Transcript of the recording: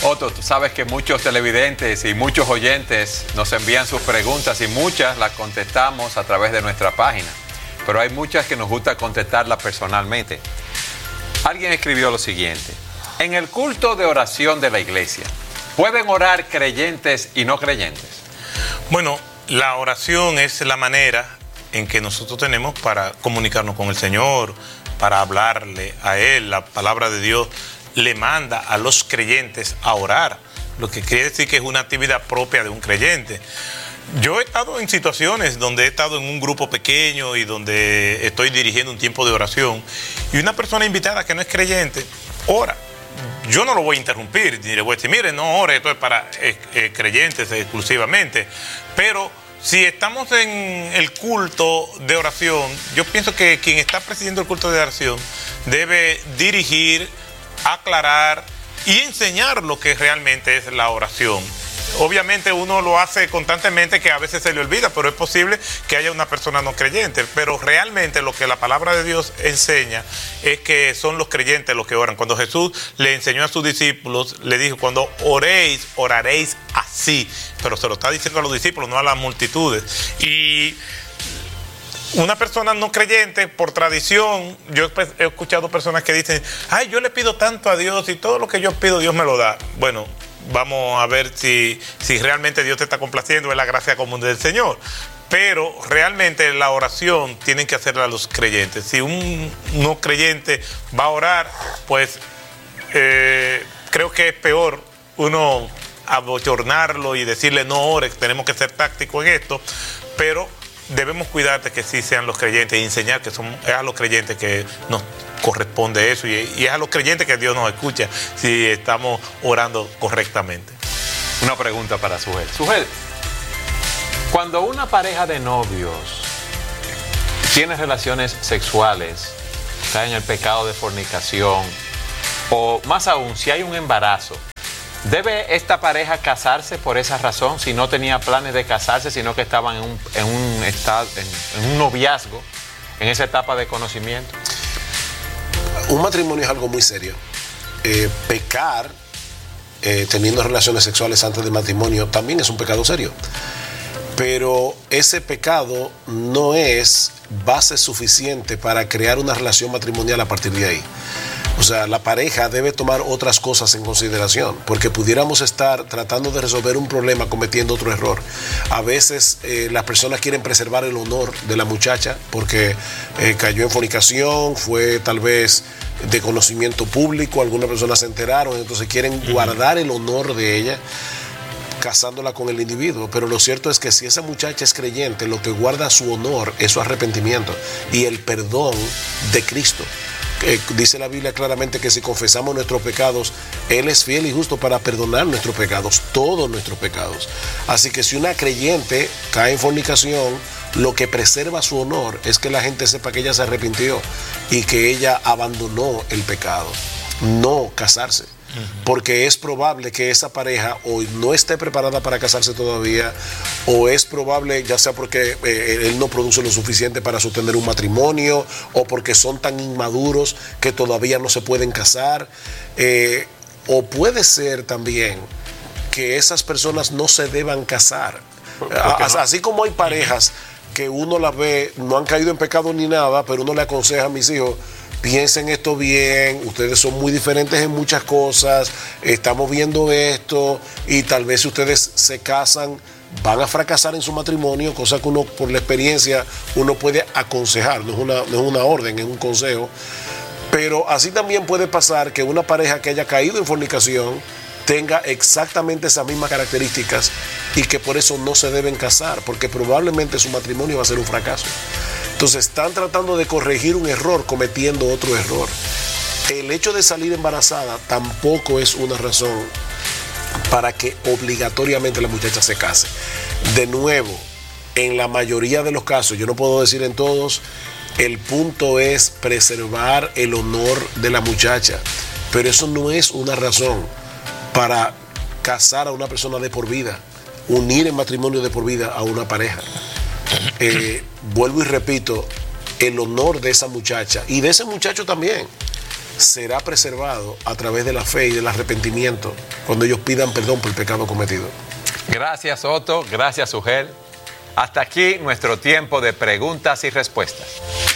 Otto, tú sabes que muchos televidentes y muchos oyentes nos envían sus preguntas y muchas las contestamos a través de nuestra página, pero hay muchas que nos gusta contestarlas personalmente. Alguien escribió lo siguiente: en el culto de oración de la iglesia, ¿pueden orar creyentes y no creyentes? Bueno, la oración es la manera en que nosotros tenemos para comunicarnos con el Señor, para hablarle a Él. La palabra de Dios le manda a los creyentes a orar, lo que quiere decir que es una actividad propia de un creyente. Yo he estado en situaciones donde he estado en un grupo pequeño y donde estoy dirigiendo un tiempo de oración y una persona invitada que no es creyente ora. Yo no lo voy a interrumpir, ni le voy a decir, mire, no ore, esto es para creyentes exclusivamente, pero si estamos en el culto de oración, yo pienso que quien está presidiendo el culto de oración debe dirigir, aclarar y enseñar lo que realmente es la oración. Obviamente uno lo hace constantemente, que a veces se le olvida, pero es posible que haya una persona no creyente. Pero realmente lo que la palabra de Dios enseña es que son los creyentes los que oran. Cuando Jesús le enseñó a sus discípulos, le dijo, cuando oréis, oraréis así. Pero se lo está diciendo a los discípulos, no a las multitudes. Y una persona no creyente, por tradición, yo he escuchado personas que dicen, ay, yo le pido tanto a Dios y todo lo que yo pido Dios me lo da. Bueno, vamos a ver si realmente Dios te está complaciendo, es la gracia común del Señor. Pero realmente la oración tienen que hacerla los creyentes. Si un no creyente va a orar, pues creo que es peor uno abochornarlo y decirle no ores, tenemos que ser tácticos en esto, pero debemos cuidar de que sí sean los creyentes y enseñar que es a los creyentes que nos corresponde eso y es a los creyentes que Dios nos escucha si estamos orando correctamente. Una pregunta para Sujel. Sujel, cuando una pareja de novios tiene relaciones sexuales, cae en el pecado de fornicación, o más aún, si hay un embarazo, ¿debe esta pareja casarse por esa razón si no tenía planes de casarse, sino que estaban en un noviazgo, en esa etapa de conocimiento? Un matrimonio es algo muy serio. Pecar teniendo relaciones sexuales antes del matrimonio también es un pecado serio. Pero ese pecado no es base suficiente para crear una relación matrimonial a partir de ahí. O sea, la pareja debe tomar otras cosas en consideración, porque pudiéramos estar tratando de resolver un problema cometiendo otro error. A veces las personas quieren preservar el honor de la muchacha porque cayó en fornicación, fue tal vez de conocimiento público, algunas personas se enteraron, entonces quieren guardar el honor de ella casándola con el individuo. Pero lo cierto es que si esa muchacha es creyente, lo que guarda su honor es su arrepentimiento y el perdón de Cristo. Dice la Biblia claramente que si confesamos nuestros pecados, Él es fiel y justo para perdonar nuestros pecados, todos nuestros pecados. Así que si una creyente cae en fornicación, lo que preserva su honor es que la gente sepa que ella se arrepintió y que ella abandonó el pecado, no casarse. Porque es probable que esa pareja o no esté preparada para casarse todavía, o es probable, ya sea porque él no produce lo suficiente para sostener un matrimonio, o porque son tan inmaduros que todavía no se pueden casar, o puede ser también que esas personas no se deban casar. Así como hay parejas que uno las ve, no han caído en pecado ni nada, pero uno le aconseja a mis hijos, piensen esto bien, ustedes son muy diferentes en muchas cosas, estamos viendo esto y tal vez si ustedes se casan van a fracasar en su matrimonio, cosa que uno por la experiencia uno puede aconsejar, no es una orden, es un consejo. Pero así también puede pasar que una pareja que haya caído en fornicación tenga exactamente esas mismas características y que por eso no se deben casar, porque probablemente su matrimonio va a ser un fracaso. Entonces están tratando de corregir un error cometiendo otro error. El hecho de salir embarazada tampoco es una razón para que obligatoriamente la muchacha se case. De nuevo, en la mayoría de los casos, yo no puedo decir en todos, el punto es preservar el honor de la muchacha, pero eso no es una razón para casar a una persona de por vida, unir en matrimonio de por vida a una pareja. Vuelvo y repito, el honor de esa muchacha y de ese muchacho también será preservado a través de la fe y del arrepentimiento cuando ellos pidan perdón por el pecado cometido. Gracias, Otto. Gracias, Sugel. Hasta aquí nuestro tiempo de preguntas y respuestas.